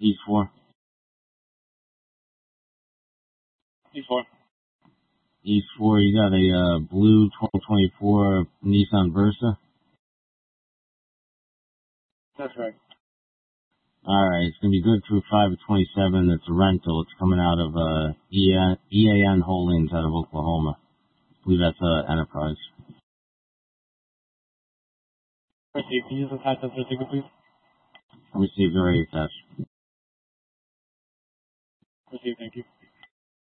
E4. E4. E4, you got a blue 2024 Nissan Versa? That's right. Alright, it's going to be good through 5 of 27. It's a rental. It's coming out of EAN Holdings out of Oklahoma. I believe that's Enterprise. Proceed. Can you just attach that to the ticket, please? Let me see if they're already attached. Proceed, thank you.